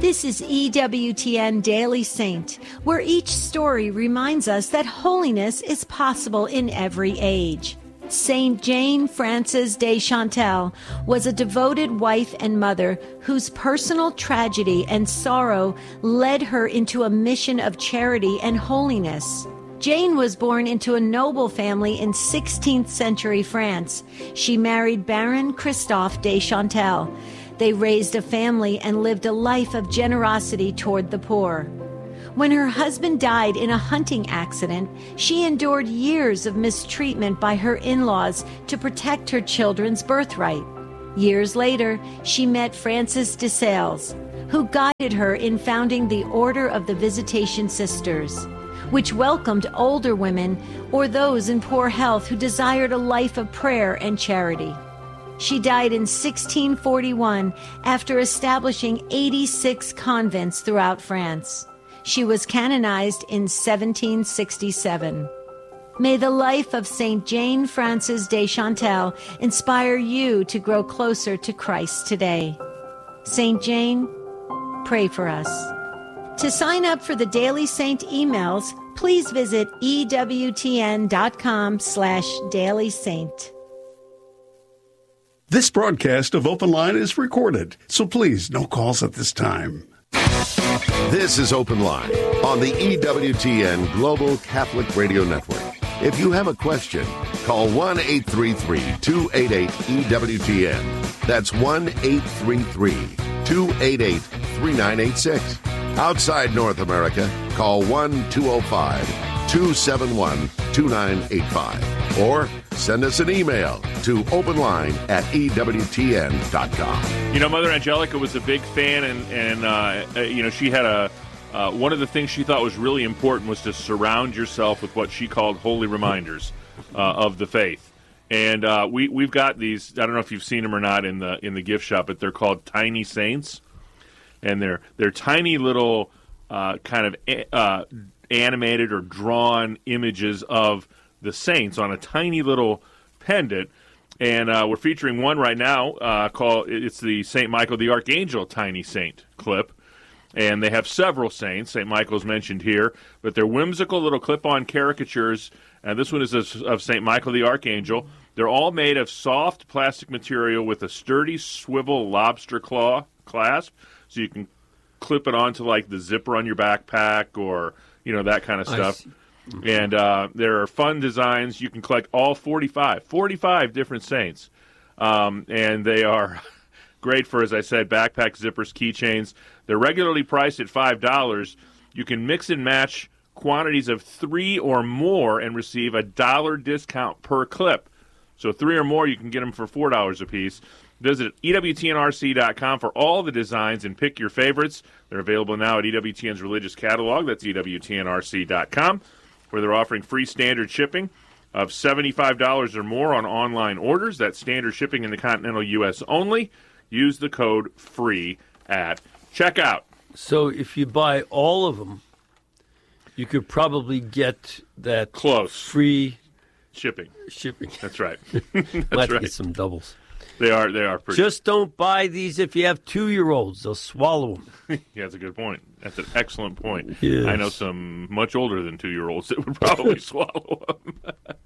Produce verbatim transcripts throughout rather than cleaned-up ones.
This is E W T N Daily Saint, where each story reminds us that holiness is possible in every age. Saint Jane Frances de Chantal was a devoted wife and mother whose personal tragedy and sorrow led her into a mission of charity and holiness. Jane was born into a noble family in sixteenth century France. She married Baron Christophe de Chantal. They raised a family and lived a life of generosity toward the poor. When her husband died in a hunting accident, she endured years of mistreatment by her in-laws to protect her children's birthright. Years later, she met Francis de Sales, who guided her in founding the Order of the Visitation Sisters, which welcomed older women or those in poor health who desired a life of prayer and charity. She died in sixteen forty-one after establishing eighty-six convents throughout France. She was canonized in seventeen sixty-seven. May the life of Saint Jane Frances de Chantal inspire you to grow closer to Christ today. Saint Jane, pray for us. To sign up for the Daily Saint emails, please visit ewtn.com slash Daily Saint. This broadcast of Open Line is recorded, so please, no calls at this time. This is Open Line on the E W T N Global Catholic Radio Network. If you have a question, call one eight three three, two eight eight, E W T N. That's one eight three three, two eight eight, three nine eight six. Outside North America, call one two zero five, two seven one, two nine eight five. Or send us an email to openline at E W T N dot com. You know, Mother Angelica was a big fan, and, and uh, uh, you know, she had a, uh, one of the things she thought was really important was to surround yourself with what she called holy reminders uh, of the faith. And uh, we, we've got these, I don't know if you've seen them or not in the in the gift shop, but they're called Tiny Saints. And they're, they're tiny little uh, kind of uh, animated or drawn images of the saints on a tiny little pendant, and uh, we're featuring one right now uh, called, it's the Saint Michael the Archangel Tiny Saint clip, and they have several saints. Saint Michael's mentioned here, but they're whimsical little clip-on caricatures, and this one is of Saint Michael the Archangel. They're all made of soft plastic material with a sturdy swivel lobster claw clasp, so you can clip it onto like the zipper on your backpack or, you know, that kind of stuff. And uh, there are fun designs. You can collect all forty-five, forty-five different saints. Um, and they are great for, as I said, backpack zippers, keychains. They're regularly priced at five dollars. You can mix and match quantities of three or more and receive a dollar discount per clip. So three or more, you can get them for four dollars a piece. Visit E W T N R C dot com for all the designs and pick your favorites. They're available now at E W T N's religious catalog. That's E W T N R C dot com. Where they're offering free standard shipping of seventy-five dollars or more on online orders. That's standard shipping in the continental U S only. Use the code FREE at checkout. So if you buy all of them, you could probably get that close free shipping. Shipping. That's right. That's Might right. get some doubles. They are. They are pretty. Just don't buy these if you have two-year-olds. They'll swallow them. Yeah, that's a good point. That's an excellent point. Yes. I know some much older than two-year-olds that would probably swallow them.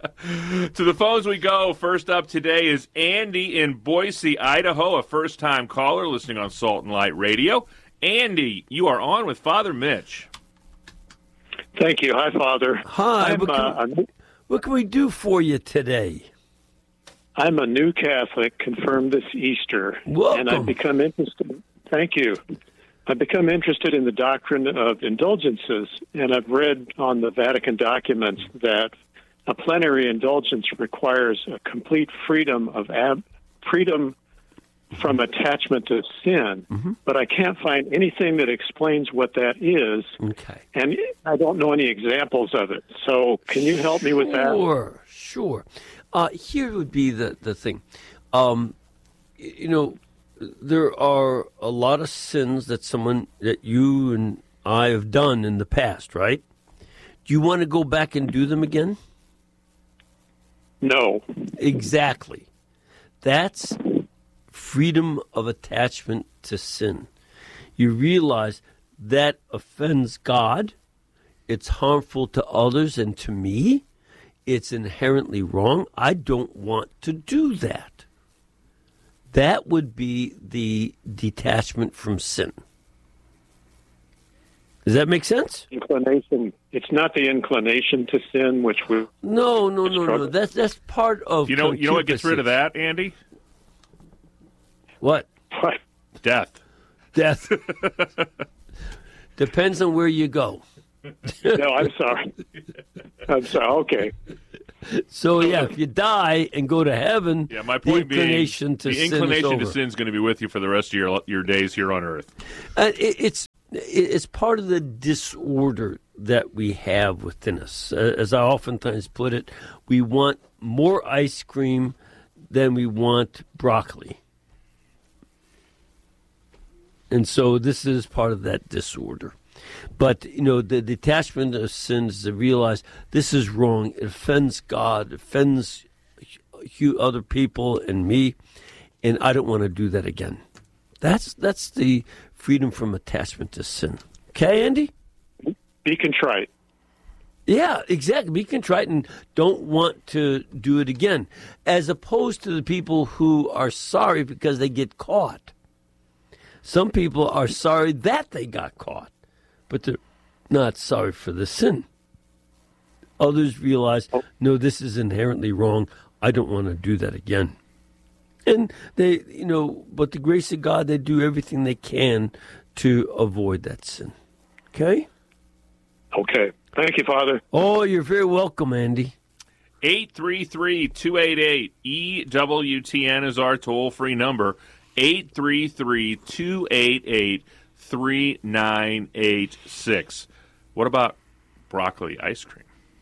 To the phones we go. First up today is Andy in Boise, Idaho, a first-time caller listening on Salt and Light Radio. Andy, you are on with Father Mitch. Thank you. Hi, Father. Hi. I'm, What can, uh, we, what can we do for you today? I'm a new Catholic, confirmed this Easter. Welcome. And I've become interested. Thank you. I've become interested in the doctrine of indulgences, and I've read on the Vatican documents that a plenary indulgence requires a complete freedom of ab- freedom from attachment to sin, mm-hmm. but I can't find anything that explains what that is, okay. and I don't know any examples of it. So can you help me with that? Sure, sure. Uh, here would be the, the thing. Um, you know, there are a lot of sins that someone, that you and I have done in the past, right? Do you want to go back and do them again? No. Exactly. That's freedom of attachment to sin. You realize that offends God. It's harmful to others and to me. It's inherently wrong. I don't want to do that. That would be the detachment from sin. Does that make sense? Inclination. It's not the inclination to sin, which we. No, no, no, no. That's that's part of. You know, you know what gets rid of that, Andy? What? What? Death. Death. Depends on where you go. No, I'm sorry. I'm sorry. Okay. So yeah, if you die and go to heaven, yeah, my point the inclination being, to the sin inclination is to over. sin is going to be with you for the rest of your your days here on Earth. Uh, it, it's it's part of the disorder that we have within us. Uh, as I oftentimes put it, we want more ice cream than we want broccoli. And so this is part of that disorder. But, you know, the detachment of sin is to realize this is wrong. It offends God, it offends other people and me, and I don't want to do that again. That's that's the freedom from attachment to sin. Okay, Andy? Be contrite. Yeah, exactly. Be contrite and don't want to do it again, as opposed to the people who are sorry because they get caught. Some people are sorry that they got caught, but they're not sorry for the sin. Others realize, no, this is inherently wrong. I don't want to do that again. And they, you know, but the grace of God, they do everything they can to avoid that sin. Okay? Okay. Thank you, Father. Oh, you're very welcome, Andy. eight three three, two eight eight, E W T N is our toll-free number. eight three three, two eight eight, three nine eight six. What about broccoli ice cream?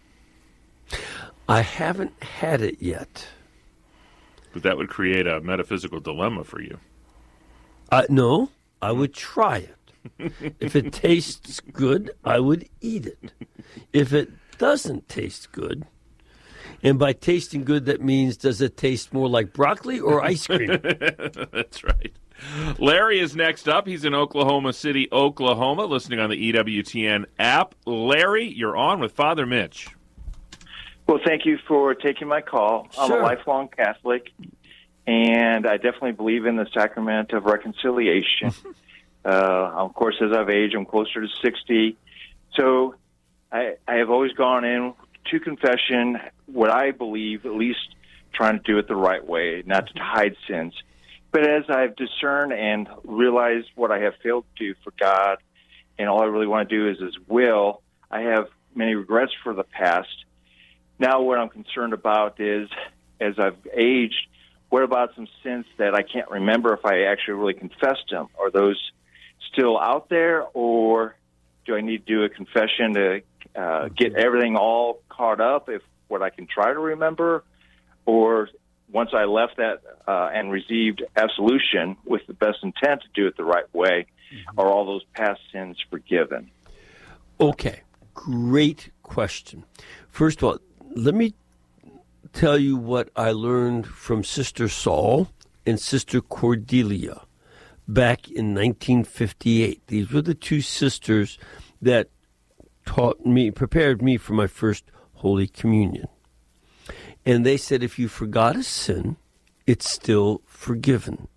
I haven't had it yet. But that would create a metaphysical dilemma for you. Uh, no, I would try it. If it tastes good, I would eat it. If it doesn't taste good, and by tasting good, that means does it taste more like broccoli or ice cream? That's right. Larry is next up. He's in Oklahoma City, Oklahoma, listening on the E W T N app. Larry, you're on with Father Mitch. Well, thank you for taking my call. I'm Sure. a lifelong Catholic, and I definitely believe in the sacrament of reconciliation. uh, of course, as I've aged, I'm closer to sixty. So I, I have always gone in to confession, what I believe, at least trying to do it the right way, not to hide sins. But as I've discerned and realized what I have failed to do for God, and all I really want to do is His will, I have many regrets for the past. Now what I'm concerned about is, as I've aged, what about some sins that I can't remember if I actually really confessed them? Are those still out there, or do I need to do a confession to uh, get everything all caught up, if what I can try to remember? Or once I left that uh, and received absolution with the best intent to do it the right way, mm-hmm. are all those past sins forgiven? Okay, great question. First of all, let me tell you what I learned from Sister Saul and Sister Cordelia back in nineteen fifty-eight. These were the two sisters that taught me, prepared me for my first Holy Communion. And they said, if you forgot a sin, it's still forgiven.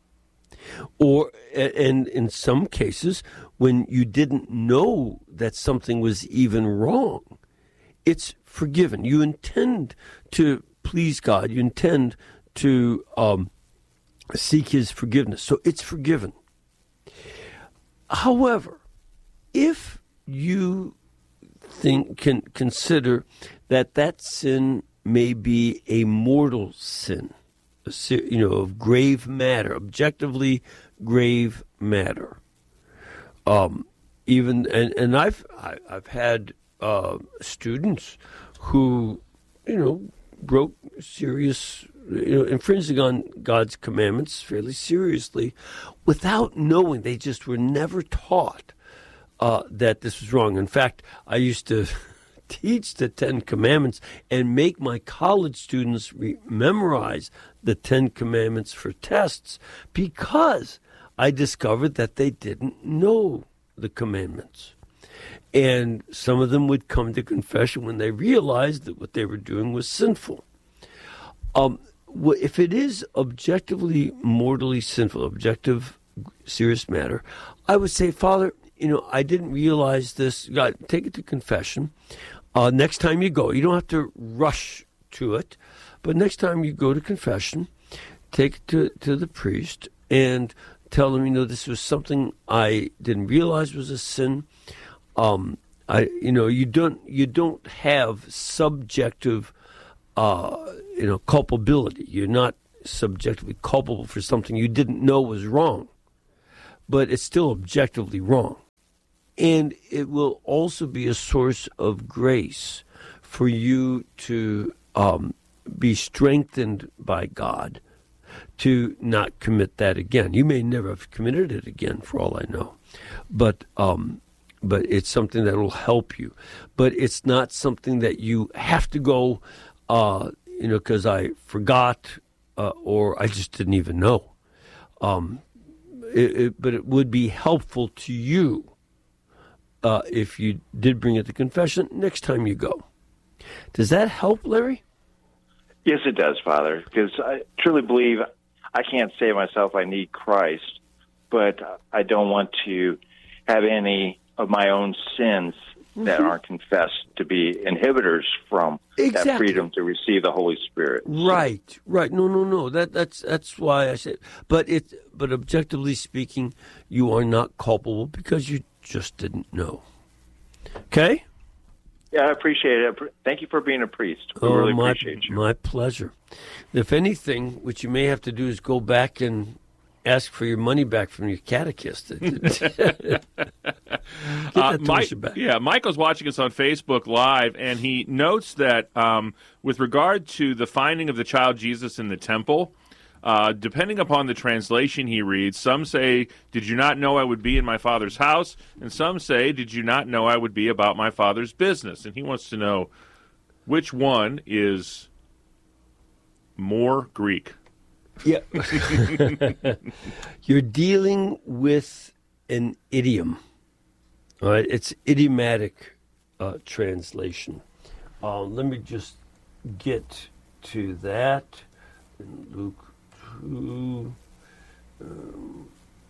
Or, and in some cases, when you didn't know that something was even wrong, it's forgiven. You intend to please God. You intend to um, seek His forgiveness. So it's forgiven. However, if you think can consider that that sin may be a mortal sin, a, you know, of grave matter, objectively grave matter. Um, even and, and I've I, I've had uh, students who, you know, broke serious, you know, infringing on God's commandments fairly seriously, without knowing. They just were never taught uh, that this was wrong. In fact, I used to teach the Ten Commandments and make my college students re- memorize the Ten Commandments for tests, because I discovered that they didn't know the commandments. And some of them would come to confession when they realized that what they were doing was sinful. Um, if it is objectively, mortally sinful, objective, serious matter, I would say, Father, you know, I didn't realize this. God, take it to confession. Uh, next time you go, you don't have to rush to it, but next time you go to confession, take it to, to the priest and tell them, you know, this was something I didn't realize was a sin. Um, I, you know, you don't you don't have subjective, uh, you know, culpability. You're not subjectively culpable for something you didn't know was wrong, but it's still objectively wrong. And it will also be a source of grace for you to um, be strengthened by God to not commit that again. You may never have committed it again, for all I know, but um, but it's something that will help you. But it's not something that you have to go, uh, you know, because I forgot uh, or I just didn't even know. Um, it, it, but it would be helpful to you uh, if you did bring it to confession next time you go. Does that help, Larry? Yes, it does, Father, because I truly believe I can't save myself. I need Christ, but I don't want to have any of my own sins mm-hmm. that aren't confessed to be inhibitors from exactly. that freedom to receive the Holy Spirit. Right, right. No, no, no. That that's that's why I said. But it. But objectively speaking, you are not culpable because you just didn't know. Okay. Yeah, I appreciate it. Thank you for being a priest. We oh, really my, appreciate you. My pleasure. If anything, what you may have to do is go back and ask for your money back from your catechist. Get uh, that Mike, back. Yeah, Michael's watching us on Facebook Live, and he notes that um, with regard to the finding of the child Jesus in the temple, Uh, depending upon the translation he reads, some say, "Did you not know I would be in my Father's house?" And some say, "Did you not know I would be about my Father's business?" And he wants to know which one is more Greek. Yeah. You're dealing with an idiom. All right? It's idiomatic uh, translation. Uh, let me just get to that in Luke. Who, um,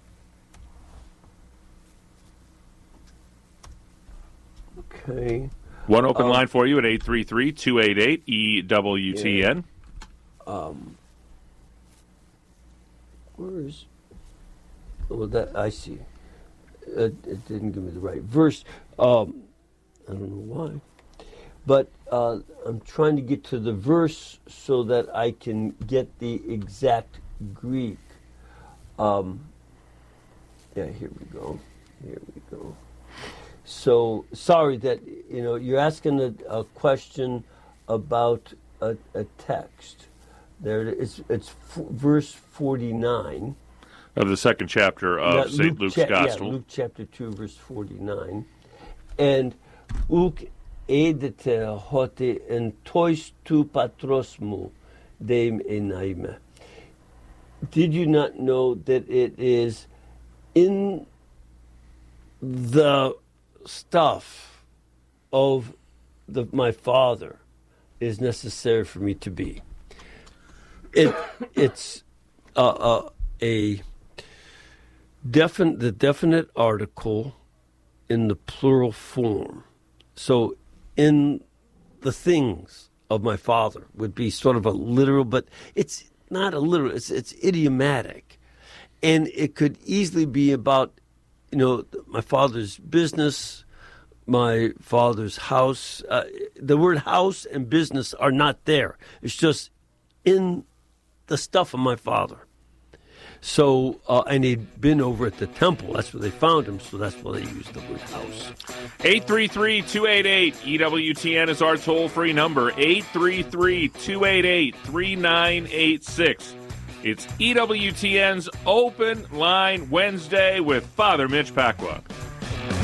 okay. One open um, line for you at eight three three, two eight eight, E W T N. Yeah. Um, where is... Oh, that I see. It, it didn't give me the right verse. Um, I don't know why. But uh, I'm trying to get to the verse so that I can get the exact Greek. Um, yeah, here we go. Here we go. So, sorry that, you know, you're asking a, a question about a, a text. There it is. It's f- verse forty-nine. Of the second chapter of Saint Luke's cha- Gospel. Yeah, Luke chapter two, verse forty-nine. And uk edete hote en tois tu patrosmu deim enaime. Did you not know that it is in the stuff of the, my Father is necessary for me to be? It it's uh, uh, a definite the definite article in the plural form. So in the things of my Father would be sort of a literal, but it's not a literal, it's it's idiomatic. And it could easily be about, you know, my Father's business, my Father's house. Uh, the word house and business are not there. It's just in the stuff of my Father. So, uh, and he'd been over at the temple. That's where they found him, so that's why they used the word house. eight three three, two eight eight, E W T N is our toll-free number, eight three three, two eight eight, three nine eight six. It's E W T N's Open Line Wednesday with Father Mitch Pacwa.